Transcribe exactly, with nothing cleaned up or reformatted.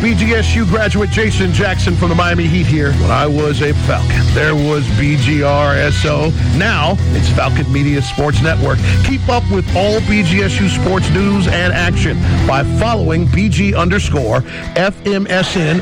B G S U graduate Jason Jackson from the Miami Heat here. When I was a Falcon, there was B G R S O. Now, it's Falcon Media Sports Network. Keep up with all B G S U sports news and action by following B G underscore F M S N